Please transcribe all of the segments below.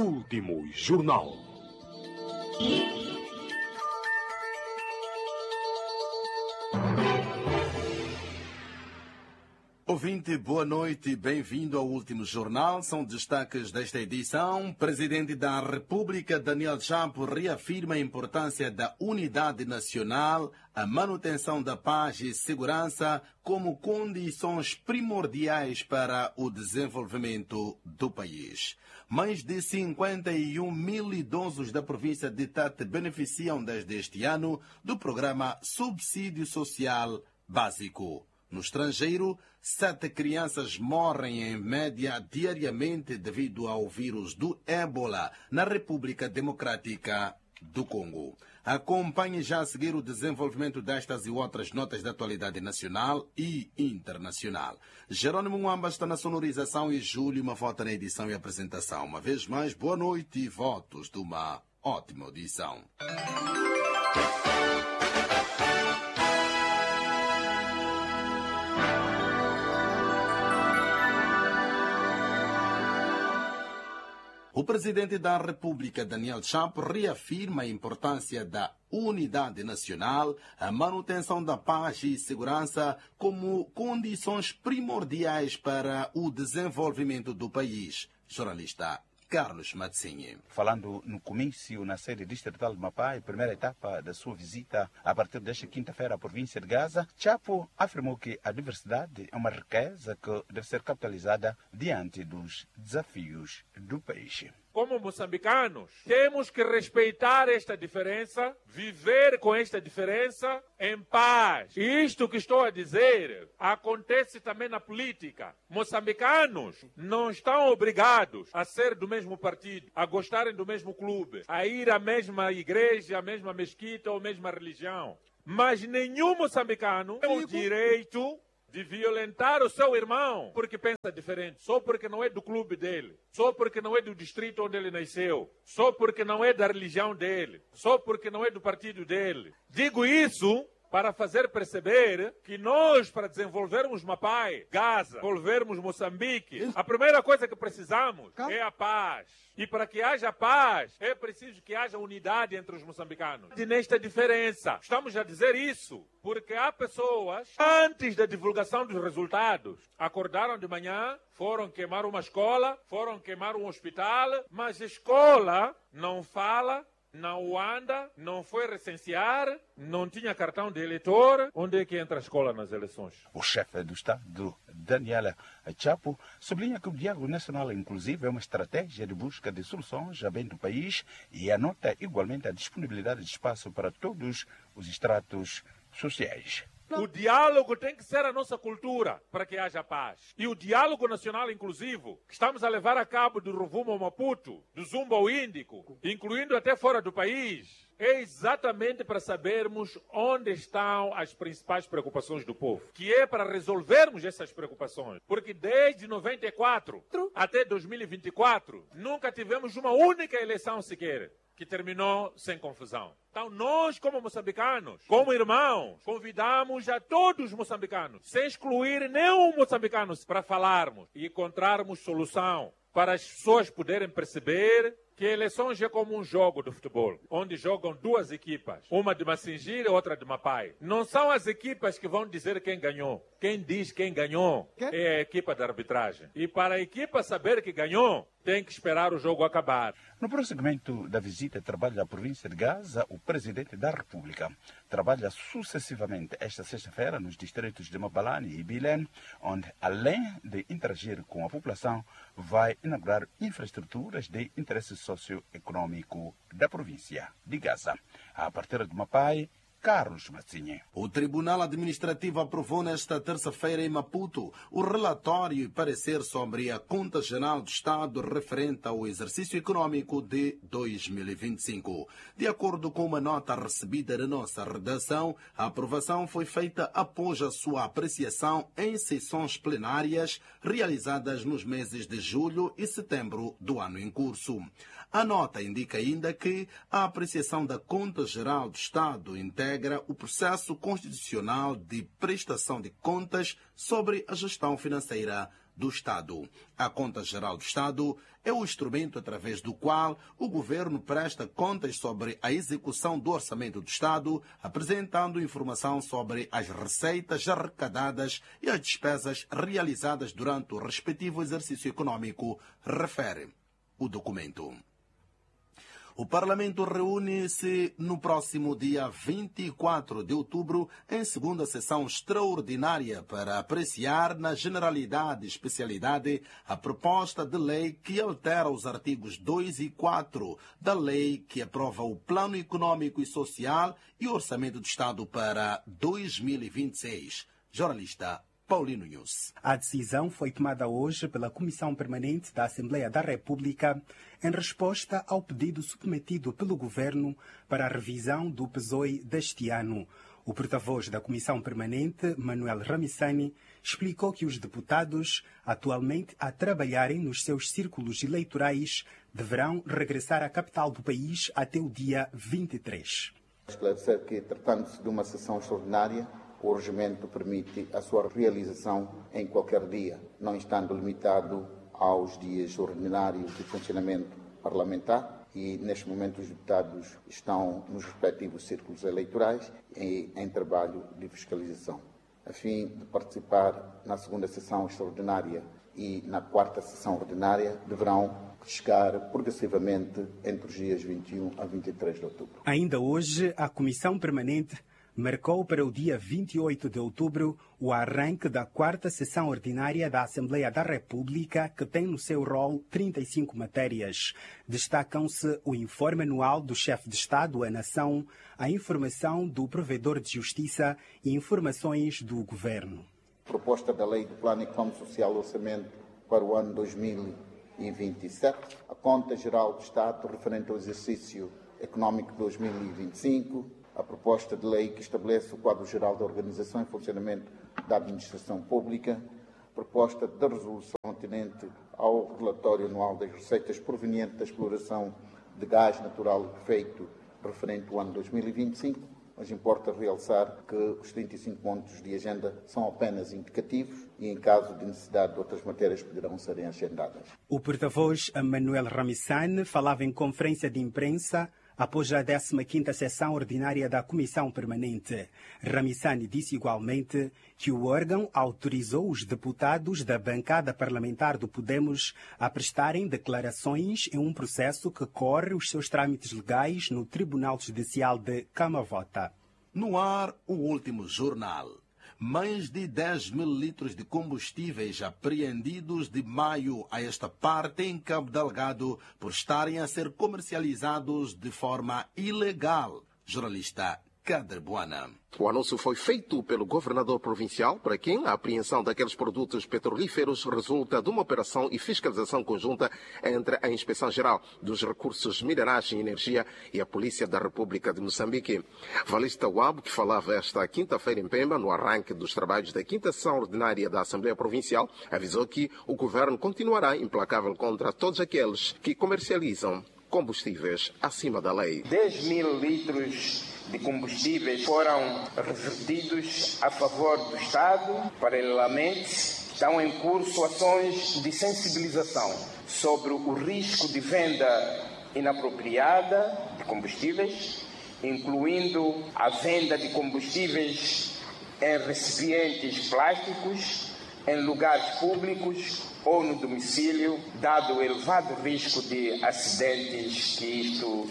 Último Jornal. Ouvinte, boa noite e bem-vindo ao Último Jornal. São destaques desta edição. Presidente da República, Daniel Chapo, reafirma a importância da unidade nacional, a manutenção da paz e segurança como condições primordiais para o desenvolvimento do país. Mais de 51 mil idosos da província de Tete beneficiam desde este ano do programa Subsídio Social Básico. No estrangeiro, 7 crianças morrem em média diariamente devido ao vírus do Ébola na República Democrática do Congo. Acompanhe já a seguir o desenvolvimento destas e outras notas da atualidade nacional e internacional. Jerônimo Mwamba está na sonorização e Júlio Mafota na edição e apresentação. Uma vez mais, boa noite e votos de uma ótima audição. O presidente da República, Daniel Chapo, reafirma a importância da unidade nacional, a manutenção da paz e segurança como condições primordiais para o desenvolvimento do país. Jornalista Carlos Matsinha. Falando no comício na sede distrital de Mapai, primeira etapa da sua visita a partir desta quinta-feira à província de Gaza, Chapo afirmou que a diversidade é uma riqueza que deve ser capitalizada diante dos desafios do país. Como moçambicanos, temos que respeitar esta diferença, viver com esta diferença em paz. E isto que estou a dizer acontece também na política. Moçambicanos não estão obrigados a ser do mesmo partido, a gostarem do mesmo clube, a ir à mesma igreja, à mesma mesquita ou à mesma religião. Mas nenhum moçambicano tem o direito de violentar o seu irmão porque pensa diferente, só porque não é do clube dele, só porque não é do distrito onde ele nasceu, só porque não é da religião dele, só porque não é do partido dele. Digo isso para fazer perceber que nós, para desenvolvermos Mapai, Gaza, desenvolvermos Moçambique, a primeira coisa que precisamos é a paz. E para que haja paz, é preciso que haja unidade entre os moçambicanos. E nesta diferença, estamos a dizer isso porque há pessoas, antes da divulgação dos resultados, acordaram de manhã, foram queimar uma escola, foram queimar um hospital, mas a escola não fala, não anda, não foi recensear, não tinha cartão de eleitor. Onde é que entra a escola nas eleições? O chefe do Estado, Daniel Chapo, sublinha que o diálogo nacional inclusive é uma estratégia de busca de soluções a bem do país e anota igualmente a disponibilidade de espaço para todos os estratos sociais. O diálogo tem que ser a nossa cultura para que haja paz. E o diálogo nacional inclusivo, que estamos a levar a cabo do Ruvumo ao Maputo, do Zumba ao Índico, incluindo até fora do país, é exatamente para sabermos onde estão as principais preocupações do povo, que é para resolvermos essas preocupações. Porque desde 94 até 2024, nunca tivemos uma única eleição sequer que terminou sem confusão. Então nós, como moçambicanos, como irmãos, convidamos a todos os moçambicanos, sem excluir nenhum moçambicano, para falarmos e encontrarmos solução para as pessoas poderem perceber que eleições é como um jogo de futebol, onde jogam duas equipas, uma de Massingira e outra de Mapai. Não são as equipas que vão dizer quem ganhou. Quem diz quem ganhou é a equipa de arbitragem. E para a equipa saber que ganhou, tem que esperar o jogo acabar. No prosseguimento da visita de trabalho à província de Gaza, o presidente da República trabalha sucessivamente esta sexta-feira nos distritos de Mabalane e Bilene, onde, além de interagir com a população, vai inaugurar infraestruturas de interesse socioeconômico da província de Gaza. A partir de Mapai, Carlos Matsinha. O Tribunal Administrativo aprovou nesta terça-feira em Maputo o relatório e parecer sobre a Conta Geral do Estado referente ao exercício econômico de 2025. De acordo com uma nota recebida da nossa redação, a aprovação foi feita após a sua apreciação em sessões plenárias realizadas nos meses de julho e setembro do ano em curso. A nota indica ainda que a apreciação da Conta Geral do Estado integra o processo constitucional de prestação de contas sobre a gestão financeira do Estado. A Conta Geral do Estado é o instrumento através do qual o governo presta contas sobre a execução do orçamento do Estado, apresentando informação sobre as receitas arrecadadas e as despesas realizadas durante o respectivo exercício econômico, refere o documento. O Parlamento reúne-se no próximo dia 24 de outubro em segunda sessão extraordinária para apreciar na generalidade e especialidade a proposta de lei que altera os artigos 2 e 4 da lei que aprova o Plano Econômico e Social e o Orçamento do Estado para 2026. Jornalista Paulino News. A decisão foi tomada hoje pela Comissão Permanente da Assembleia da República em resposta ao pedido submetido pelo Governo para a revisão do PSOE deste ano. O porta-voz da Comissão Permanente, Manuel Ramissani, explicou que os deputados, atualmente a trabalharem nos seus círculos eleitorais, deverão regressar à capital do país até o dia 23. Esclarecer que, tratando-se de uma sessão extraordinária, o regimento permite a sua realização em qualquer dia, não estando limitado aos dias ordinários de funcionamento parlamentar, e neste momento os deputados estão nos respectivos círculos eleitorais e em trabalho de fiscalização. A fim de participar na segunda sessão extraordinária e na quarta sessão ordinária, deverão chegar progressivamente entre os dias 21 a 23 de outubro. Ainda hoje, a Comissão Permanente marcou para o dia 28 de outubro o arranque da quarta sessão ordinária da Assembleia da República, que tem no seu rol 35 matérias. Destacam-se o informe anual do chefe de Estado à Nação, a informação do provedor de Justiça e informações do Governo. Proposta da Lei do Plano Econômico Social e Orçamento para o ano 2027, a Conta Geral do Estado referente ao exercício econômico de 2025, a proposta de lei que estabelece o quadro geral da organização e funcionamento da administração pública, proposta de resolução atendente ao relatório anual das receitas provenientes da exploração de gás natural feito referente ao ano 2025, mas importa realçar que os 35 pontos de agenda são apenas indicativos e, em caso de necessidade de outras matérias, poderão serem agendadas. O porta-voz Manuel Ramissani falava em conferência de imprensa após a 15ª sessão ordinária da Comissão Permanente. Ramissani disse igualmente que o órgão autorizou os deputados da bancada parlamentar do Podemos a prestarem declarações em um processo que corre os seus trâmites legais no Tribunal Judicial de Camavota. No ar, o último jornal. Mais de 10 mil litros de combustíveis apreendidos de maio a esta parte em Cabo Delgado por estarem a ser comercializados de forma ilegal. Jornalista Kader Buana. O anúncio foi feito pelo governador provincial, para quem a apreensão daqueles produtos petrolíferos resulta de uma operação e fiscalização conjunta entre a Inspeção-Geral dos Recursos Minerais e Energia e a Polícia da República de Moçambique. Valista Wab, que falava esta quinta-feira em Pemba, no arranque dos trabalhos da quinta sessão ordinária da Assembleia Provincial, avisou que o governo continuará implacável contra todos aqueles que comercializam combustíveis acima da lei. 10 mil litros de combustíveis foram revertidos a favor do Estado. Paralelamente, estão em curso ações de sensibilização sobre o risco de venda inapropriada de combustíveis, incluindo a venda de combustíveis em recipientes plásticos, em lugares públicos ou no domicílio, dado o elevado risco de acidentes que isto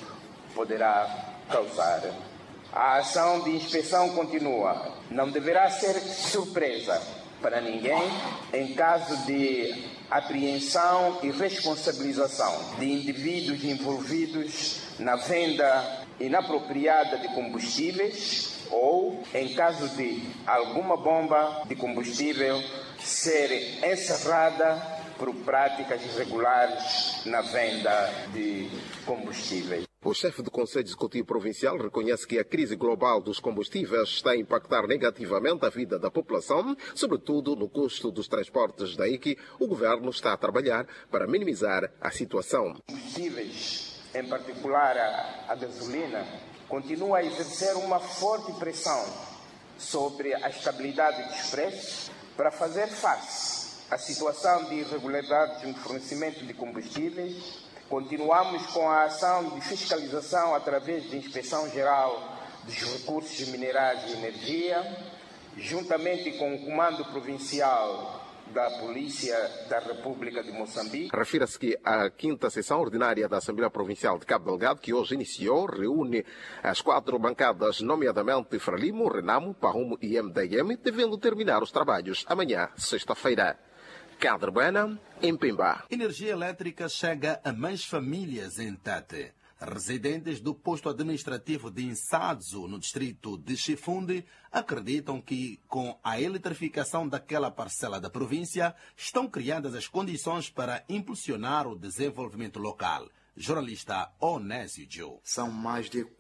poderá causar. A ação de inspeção continua. Não deverá ser surpresa para ninguém em caso de apreensão e responsabilização de indivíduos envolvidos na venda inapropriada de combustíveis ou em caso de alguma bomba de combustível ser encerrada por práticas irregulares na venda de combustíveis. O chefe do Conselho Executivo Provincial reconhece que a crise global dos combustíveis está a impactar negativamente a vida da população, sobretudo no custo dos transportes. Daí que o governo está a trabalhar para minimizar a situação. Combustíveis, em particular a gasolina, continua a exercer uma forte pressão sobre a estabilidade dos preços para fazer face a situação de irregularidades no fornecimento de combustíveis, continuamos com a ação de fiscalização através da Inspeção Geral dos Recursos Minerais e Energia, juntamente com o Comando Provincial da Polícia da República de Moçambique. Refira-se que a 5ª sessão ordinária da Assembleia Provincial de Cabo Delgado, que hoje iniciou, reúne as 4 bancadas, nomeadamente Frelimo, Renamo, Parumo e MDM, devendo terminar os trabalhos amanhã, sexta-feira. Cadre Buena, em Pemba. Energia elétrica chega a mais famílias em Tete. Residentes do posto administrativo de Insadzo, no distrito de Chifunde, acreditam que, com a eletrificação daquela parcela da província, estão criadas as condições para impulsionar o desenvolvimento local. Jornalista Onésio Joe. São mais de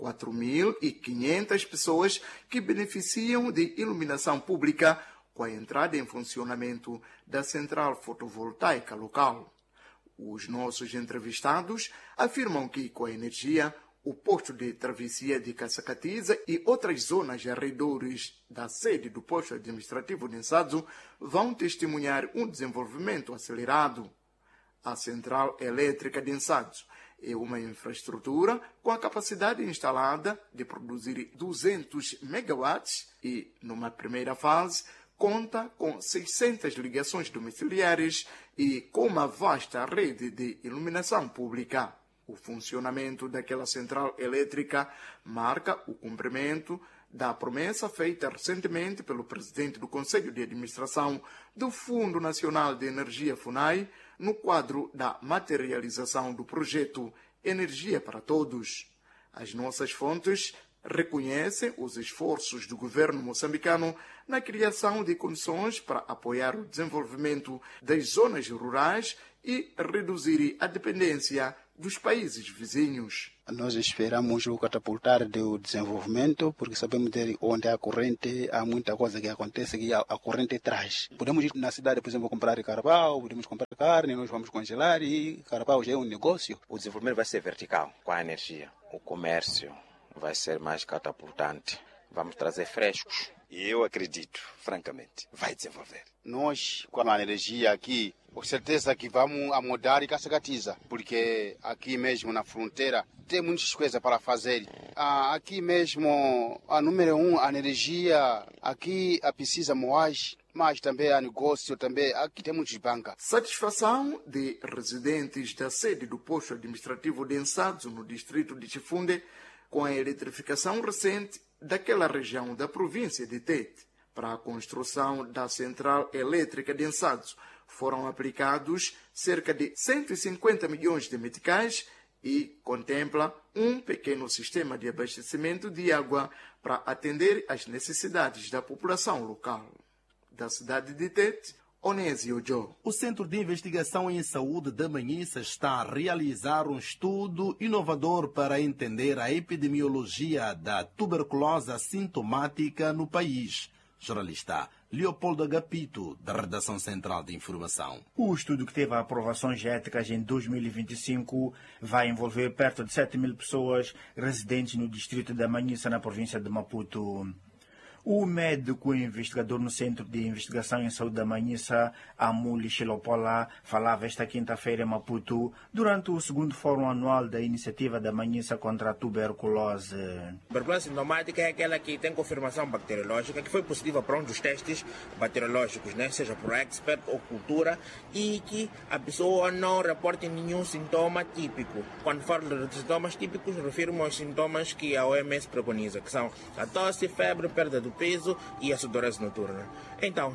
4.500 pessoas que beneficiam de iluminação pública com a entrada em funcionamento da central fotovoltaica local. Os nossos entrevistados afirmam que, com a energia, o posto de travessia de Caçacatiza e outras zonas arredores da sede do posto administrativo de Insadzo vão testemunhar um desenvolvimento acelerado. A central elétrica de Insadzo é uma infraestrutura com a capacidade instalada de produzir 200 megawatts e, numa primeira fase, conta com 600 ligações domiciliares e com uma vasta rede de iluminação pública. O funcionamento daquela central elétrica marca o cumprimento da promessa feita recentemente pelo presidente do Conselho de Administração do Fundo Nacional de Energia, FUNAI, no quadro da materialização do projeto Energia para Todos. As nossas fontes reconhecem os esforços do governo moçambicano na criação de condições para apoiar o desenvolvimento das zonas rurais e reduzir a dependência dos países vizinhos. Nós esperamos o catapultar do desenvolvimento, porque sabemos que onde há corrente, há muita coisa que acontece que a corrente traz. Podemos ir na cidade, por exemplo, comprar carvão, podemos comprar carne, nós vamos congelar e carvão já é um negócio. O desenvolvimento vai ser vertical, com a energia, o comércio vai ser mais catapultante. Vamos trazer frescos. E eu acredito, francamente, vai desenvolver. Nós, com a energia aqui, com certeza que vamos a mudar e Caçacatiza, porque aqui mesmo na fronteira tem muitas coisas para fazer. Aqui mesmo, a número 1, a energia, aqui precisa moagem, mas também há negócio, também aqui tem muitas bancas. Satisfação de residentes da sede do posto administrativo de Insadzo, no distrito de Chifunde, com a eletrificação recente daquela região da província de Tete. Para a construção da central elétrica de Insadzo foram aplicados cerca de 150 milhões de meticais e contempla um pequeno sistema de abastecimento de água para atender às necessidades da população local. Da cidade de Tete, Onésio Joe. O Centro de Investigação em Saúde da Manhissa está a realizar um estudo inovador para entender a epidemiologia da tuberculose assintomática no país. Jornalista Leopoldo Agapito, da Redação Central de Informação. O estudo, que teve aprovações éticas em 2025, vai envolver perto de 7.000 pessoas residentes no distrito da Manhissa, na província de Maputo. O médico investigador no Centro de Investigação em Saúde da Manhissa, Amuli Xilopola, falava esta quinta-feira em Maputo durante o segundo Fórum Anual da Iniciativa da Manhissa contra a Tuberculose. A tuberculose sintomática é aquela que tem confirmação bacteriológica, que foi positiva para um dos testes bacteriológicos, seja por expert ou cultura, e que a pessoa não reporta nenhum sintoma típico. Quando falo de sintomas típicos, refiro-me aos sintomas que a OMS preconiza, que são a tosse, febre, perda do peso e a sudorese noturna. Então,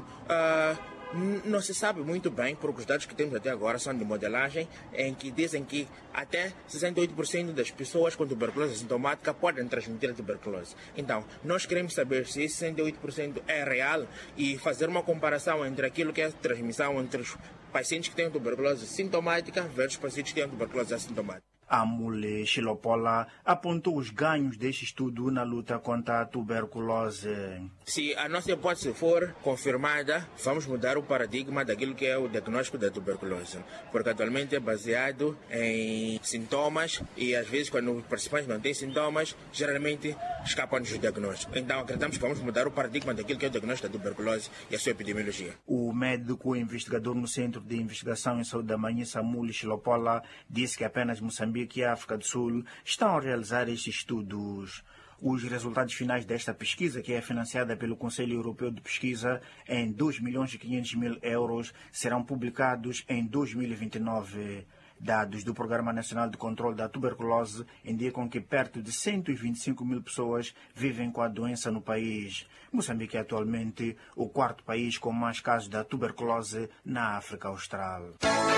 não se sabe muito bem, porque os dados que temos até agora são de modelagem, em que dizem que até 68% das pessoas com tuberculose assintomática podem transmitir a tuberculose. Então, nós queremos saber se esse 68% é real e fazer uma comparação entre aquilo que é a transmissão entre os pacientes que têm tuberculose sintomática versus pacientes que têm tuberculose assintomática. Amule Chilopola apontou os ganhos deste estudo na luta contra a tuberculose. Se a nossa hipótese for confirmada, vamos mudar o paradigma daquilo que é o diagnóstico da tuberculose, porque atualmente é baseado em sintomas e às vezes quando os participantes não têm sintomas, geralmente escapam-nos do diagnóstico. Então acreditamos que vamos mudar o paradigma daquilo que é o diagnóstico da tuberculose e a sua epidemiologia. O médico investigador no Centro de Investigação em Saúde da Manhissa, Amule Chilopola, disse que apenas Moçambique e a África do Sul estão a realizar estes estudos. Os resultados finais desta pesquisa, que é financiada pelo Conselho Europeu de Pesquisa em 2.500.000 euros, serão publicados em 2029. Dados do Programa Nacional de Controlo da Tuberculose indicam que perto de 125.000 pessoas vivem com a doença no país. Moçambique é atualmente o quarto país com mais casos da tuberculose na África Austral.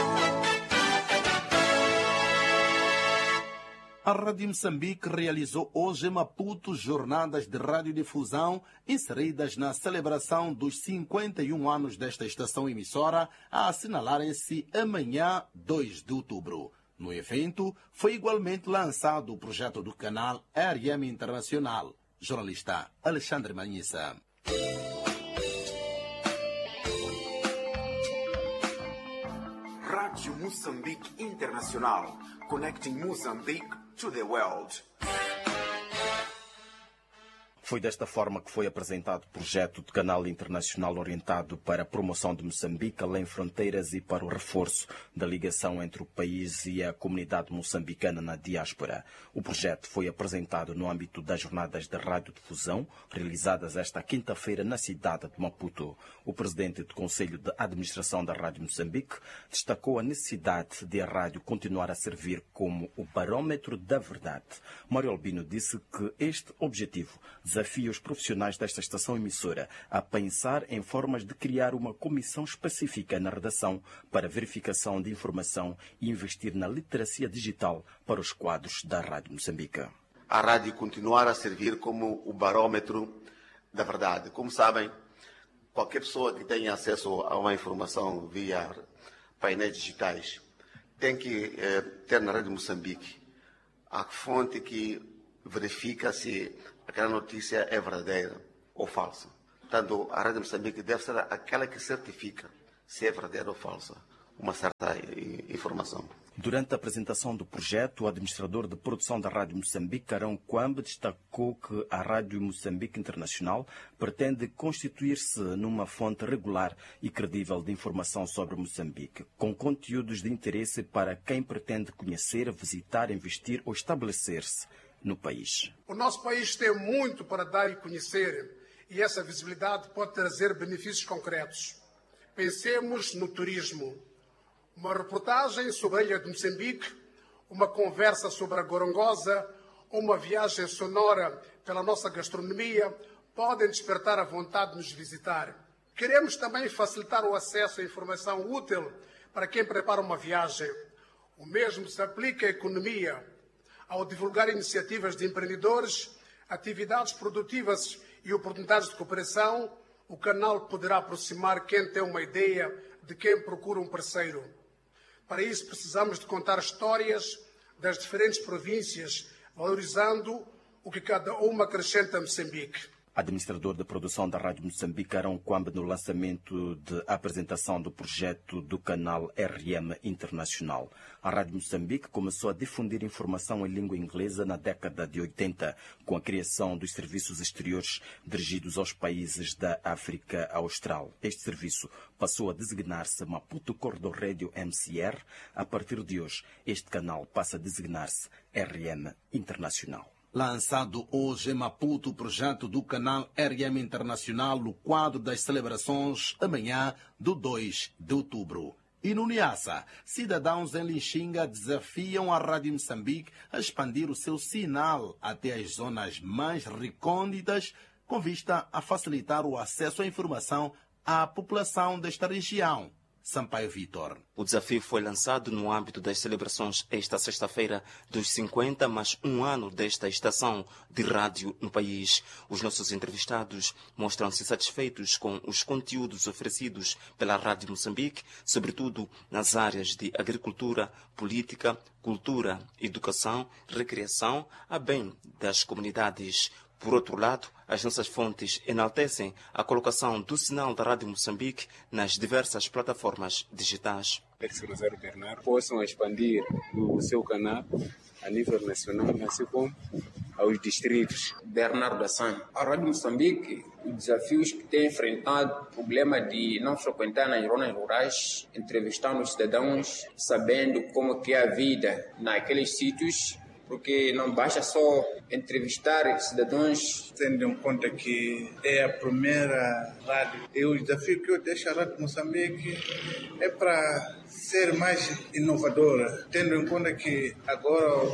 A Rádio Moçambique realizou hoje em Maputo jornadas de radiodifusão inseridas na celebração dos 51 anos desta estação emissora, a assinalarem-se amanhã, 2 de outubro. No evento, foi igualmente lançado o projeto do canal RM Internacional. Jornalista Alexandre Manhissa. Rádio Moçambique Internacional, connecting Mozambique to the world. Foi desta forma que foi apresentado o projeto de canal internacional orientado para a promoção de Moçambique além fronteiras e para o reforço da ligação entre o país e a comunidade moçambicana na diáspora. O projeto foi apresentado no âmbito das jornadas de radiodifusão realizadas esta quinta-feira na cidade de Maputo. O presidente do Conselho de Administração da Rádio Moçambique destacou a necessidade de a rádio continuar a servir como o barômetro da verdade. Mário Albino disse que este objetivo desafia os profissionais desta estação emissora a pensar em formas de criar uma comissão específica na redação para verificação de informação e investir na literacia digital para os quadros da Rádio Moçambique. A rádio continuar a servir como o barômetro da verdade. Como sabem, qualquer pessoa que tenha acesso a uma informação via painéis digitais tem que ter na Rádio Moçambique a fonte que verifica se aquela notícia é verdadeira ou falsa. Portanto, a Rádio Moçambique deve ser aquela que certifica se é verdadeira ou falsa uma certa informação. Durante a apresentação do projeto, o administrador de produção da Rádio Moçambique, Arão Quambe, destacou que a Rádio Moçambique Internacional pretende constituir-se numa fonte regular e credível de informação sobre Moçambique, com conteúdos de interesse para quem pretende conhecer, visitar, investir ou estabelecer-se no país. O nosso país tem muito para dar e conhecer, e essa visibilidade pode trazer benefícios concretos. Pensemos no turismo. Uma reportagem sobre a ilha de Moçambique, uma conversa sobre a Gorongosa ou uma viagem sonora pela nossa gastronomia podem despertar a vontade de nos visitar. Queremos também facilitar o acesso à informação útil para quem prepara uma viagem. O mesmo se aplica à economia. Ao divulgar iniciativas de empreendedores, atividades produtivas e oportunidades de cooperação, o canal poderá aproximar quem tem uma ideia de quem procura um parceiro. Para isso, precisamos de contar histórias das diferentes províncias, valorizando o que cada uma acrescenta a Moçambique. Administrador de produção da Rádio Moçambique, Arão Quambe, no lançamento de apresentação do projeto do canal RM Internacional. A Rádio Moçambique começou a difundir informação em língua inglesa na década de 80, com a criação dos serviços exteriores dirigidos aos países da África Austral. Este serviço passou a designar-se Maputo Corridor Radio MCR. A partir de hoje, este canal passa a designar-se RM Internacional. Lançado hoje em Maputo o projeto do canal RM Internacional no quadro das celebrações amanhã do 2 de outubro. E no Niassa, cidadãos em Lixinga desafiam a Rádio Moçambique a expandir o seu sinal até as zonas mais recônditas, com vista a facilitar o acesso à informação à população desta região. Sampaio Vitor. O desafio foi lançado no âmbito das celebrações esta sexta-feira dos 50 mais um ano desta estação de rádio no país. Os nossos entrevistados mostram-se satisfeitos com os conteúdos oferecidos pela Rádio Moçambique, sobretudo nas áreas de agricultura, política, cultura, educação, recreação, a bem das comunidades. Por outro lado, as nossas fontes enaltecem a colocação do sinal da Rádio Moçambique nas diversas plataformas digitais. Alex Rosário Bernardo possam expandir o seu canal a nível nacional, assim como aos distritos. Bernardo Assange. A Rádio Moçambique, os desafios que tem enfrentado, o problema de não frequentar nas zonas rurais, entrevistando os cidadãos, sabendo como que é a vida naqueles sítios, porque não basta só entrevistar cidadãos. Tendo em conta que é a primeira rádio, e o desafio que eu deixo à Rádio Moçambique é para ser mais inovadora, tendo em conta que agora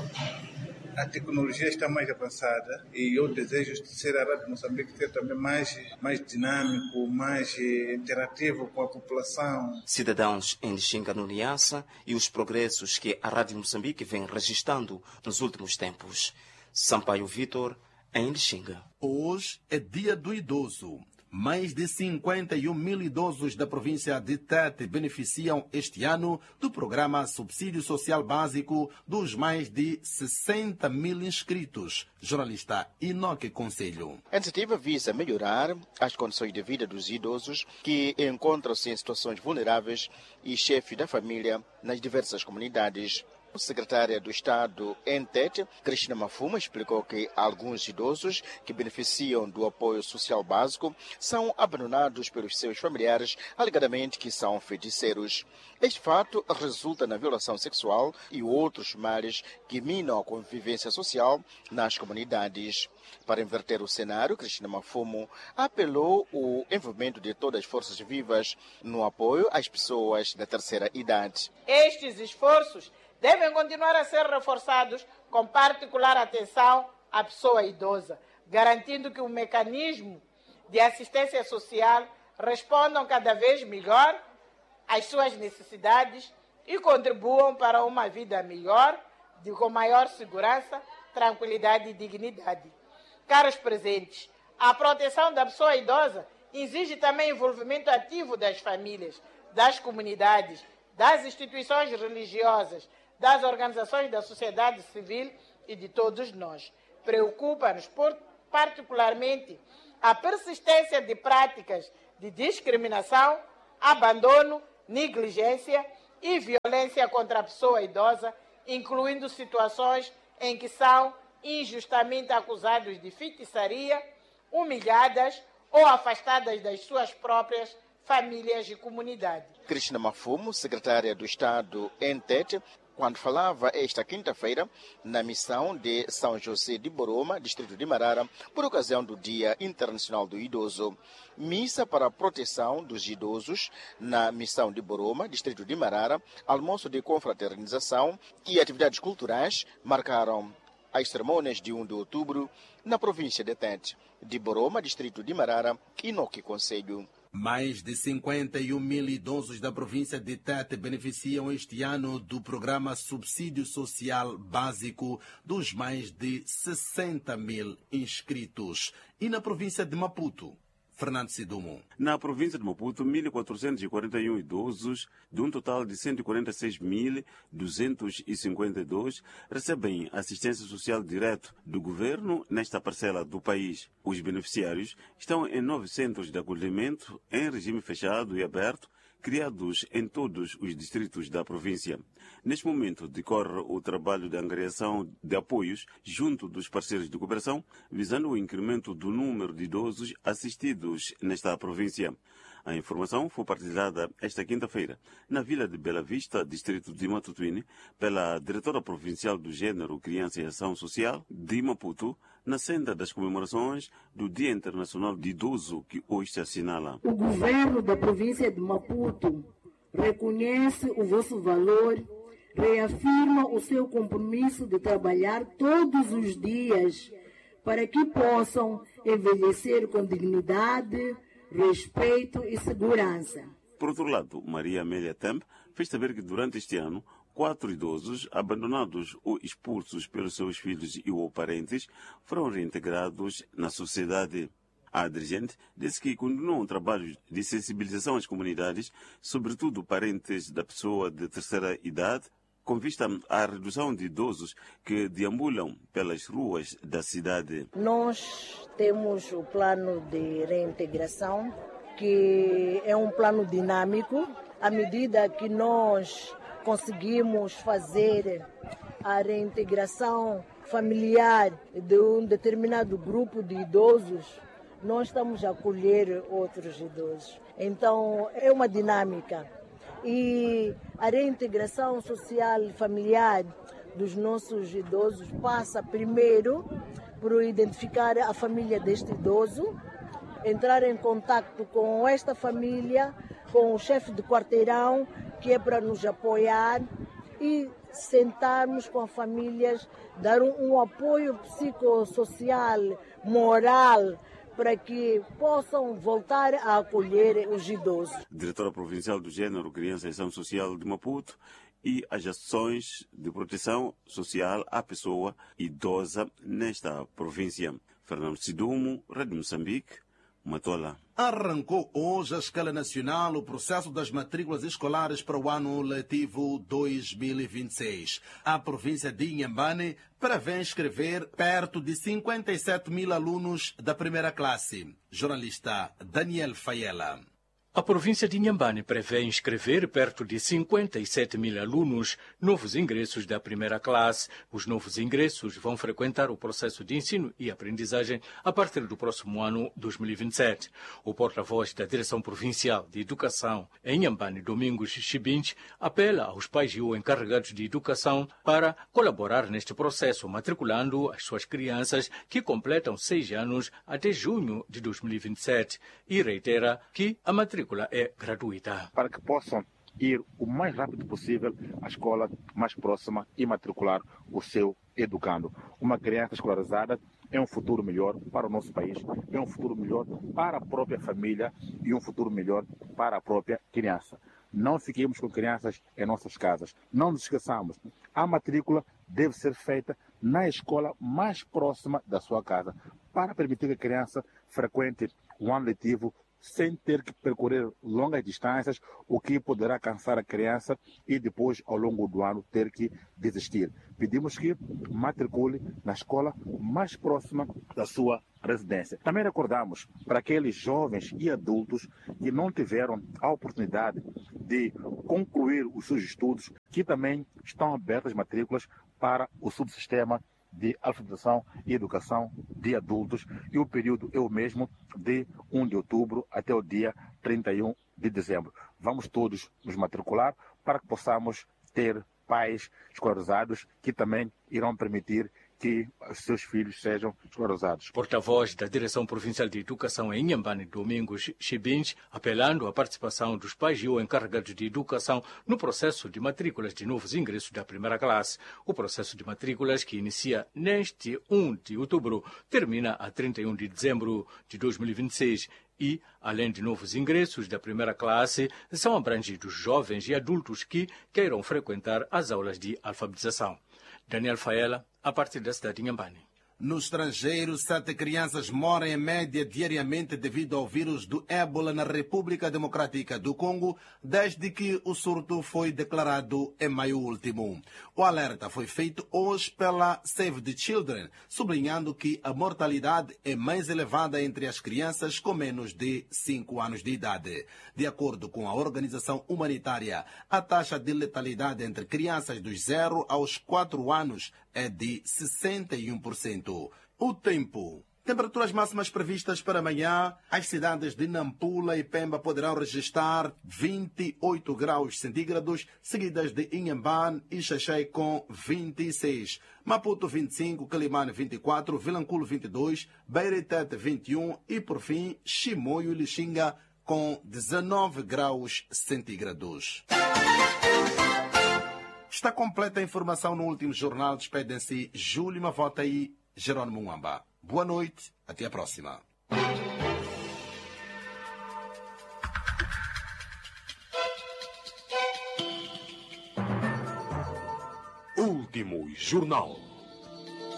a tecnologia está mais avançada e eu desejo ser a Rádio Moçambique ser também mais dinâmico, mais interativo com a população. Cidadãos em Lixinga, no Niassa, e os progressos que a Rádio Moçambique vem registrando nos últimos tempos. Sampaio Vitor, em Lixinga. Hoje é Dia do Idoso. Mais de 51 mil idosos da província de Tete beneficiam este ano do programa Subsídio Social Básico dos mais de 60 mil inscritos. Jornalista Inoque Conselho. A iniciativa visa melhorar as condições de vida dos idosos que encontram-se em situações vulneráveis e chefes da família nas diversas comunidades. A secretária do Estado em Tete, Cristina Mafuma, explicou que alguns idosos que beneficiam do apoio social básico são abandonados pelos seus familiares, alegadamente que são feiticeiros. Este fato resulta na violação sexual e outros males que minam a convivência social nas comunidades. Para inverter o cenário, Cristina Mafumo apelou o envolvimento de todas as forças vivas no apoio às pessoas da terceira idade. Estes esforços devem continuar a ser reforçados com particular atenção à pessoa idosa, garantindo que o mecanismo de assistência social respondam cada vez melhor às suas necessidades e contribuam para uma vida melhor, com maior segurança, tranquilidade e dignidade. Caros presentes, a proteção da pessoa idosa exige também envolvimento ativo das famílias, das comunidades, das instituições religiosas, das organizações da sociedade civil e de todos nós. Preocupa-nos particularmente a persistência de práticas de discriminação, abandono, negligência e violência contra a pessoa idosa, incluindo situações em que são injustamente acusados de feitiçaria, humilhadas ou afastadas das suas próprias famílias e comunidades. Cristina Mafumo, secretária do Estado em Tete, quando falava esta quinta-feira na missão de São José de Boroma, distrito de Marara, por ocasião do Dia Internacional do Idoso. Missa para a proteção dos idosos na missão de Boroma, distrito de Marara, almoço de confraternização e atividades culturais marcaram as cerimônias de 1 de outubro na província de Tete. De Boroma, distrito de Marara, Inoque Conselho. Mais de 51 mil idosos da província de Tete beneficiam este ano do programa Subsídio Social Básico dos mais de 60 mil inscritos. E na província de Maputo? Fernando Sidumo. Na província de Maputo, 1.441 idosos, de um total de 146.252, recebem assistência social direta do governo nesta parcela do país. Os beneficiários estão em 9 centros de acolhimento em regime fechado e aberto, criados em todos os distritos da província. Neste momento, decorre o trabalho de angariação de apoios junto dos parceiros de cooperação, visando o incremento do número de idosos assistidos nesta província. A informação foi partilhada esta quinta-feira na Vila de Bela Vista, distrito de Matutuine, pela diretora provincial do Gênero, Criança e Ação Social de Maputo, na senda das comemorações do Dia Internacional de Idoso, que hoje se assinala. O governo da província de Maputo reconhece o vosso valor, reafirma o seu compromisso de trabalhar todos os dias para que possam envelhecer com dignidade, respeito e segurança. Por outro lado, Maria Amélia Temp fez saber que durante este ano 4 idosos abandonados ou expulsos pelos seus filhos e ou parentes foram reintegrados na sociedade. A dirigente disse que continuam um trabalho de sensibilização às comunidades, sobretudo parentes da pessoa de terceira idade, com vista à redução de idosos que deambulam pelas ruas da cidade. Nós temos o plano de reintegração, que é um plano dinâmico. À medida que nós conseguimos fazer a reintegração familiar de um determinado grupo de idosos, nós estamos a acolher outros idosos. Então, é uma dinâmica. E a reintegração social e familiar dos nossos idosos passa primeiro por identificar a família deste idoso, entrar em contato com esta família, com o chefe de quarteirão, que é para nos apoiar, e sentarmos com as famílias, dar um apoio psicossocial, moral, para que possam voltar a acolher os idosos. Diretora Provincial do Gênero, Criança e Ação Social de Maputo, e as ações de proteção social à pessoa idosa nesta província. Fernando Sidumo, Rádio Moçambique, Matola. Arrancou hoje a escala nacional o processo das matrículas escolares para o ano letivo 2026. A província de Inhambane prevê inscrever perto de 57 mil alunos da primeira classe. Jornalista Daniel Faiela. A província de Inhambane prevê inscrever perto de 57 mil alunos novos ingressos da primeira classe. Os novos ingressos vão frequentar o processo de ensino e aprendizagem a partir do próximo ano 2027. O porta-voz da Direção Provincial de Educação em Inhambane, Domingos Chibinch, apela aos pais e os encarregados de educação para colaborar neste processo, matriculando as suas crianças que completam 6 anos até junho de 2027 e reitera que a matrícula é gratuita. Para que possam ir o mais rápido possível à escola mais próxima e matricular o seu educando. Uma criança escolarizada é um futuro melhor para o nosso país, é um futuro melhor para a própria família e um futuro melhor para a própria criança. Não fiquemos com crianças em nossas casas. Não nos esqueçamos, a matrícula deve ser feita na escola mais próxima da sua casa, para permitir que a criança frequente o ano letivo sem ter que percorrer longas distâncias, o que poderá cansar a criança e depois, ao longo do ano, ter que desistir. Pedimos que matricule na escola mais próxima da sua residência. Também recordamos para aqueles jovens e adultos que não tiveram a oportunidade de concluir os seus estudos, que também estão abertas matrículas para o subsistema de alfabetização e educação de adultos, e o período é o mesmo de 1 de outubro até o dia 31 de dezembro. Vamos todos nos matricular para que possamos ter pais escolarizados que também irão permitir que os seus filhos sejam escolarizados. Porta-voz da Direção Provincial de Educação em Inhambane, Domingos Chibinch, apelando à participação dos pais e ou encarregados de educação no processo de matrículas de novos ingressos da primeira classe. O processo de matrículas, que inicia neste 1 de outubro, termina a 31 de dezembro de 2026. E, além de novos ingressos da primeira classe, são abrangidos jovens e adultos que queiram frequentar as aulas de alfabetização. Daniel Faela, a partir da cidade de Inhambane. No estrangeiro, 7 crianças morrem em média diariamente devido ao vírus do ébola na República Democrática do Congo, desde que o surto foi declarado em maio último. O alerta foi feito hoje pela Save the Children, sublinhando que a mortalidade é mais elevada entre as crianças com menos de 5 anos de idade. De acordo com a organização humanitária, a taxa de letalidade entre crianças dos 0 aos 4 anos é de 61%. O tempo. Temperaturas máximas previstas para amanhã. As cidades de Nampula e Pemba poderão registrar 28 graus centígrados, seguidas de Inhambane e Xaxai com 26. Maputo 25, Quelimane 24, Vilanculo 22, Beira e Tete 21 e, por fim, Chimoio e Lixinga com 19 graus centígrados. Está completa a informação no último jornal. Despedem-se Júlio Mavota e Jerônimo Mwamba. Boa noite, até a próxima. Último Jornal.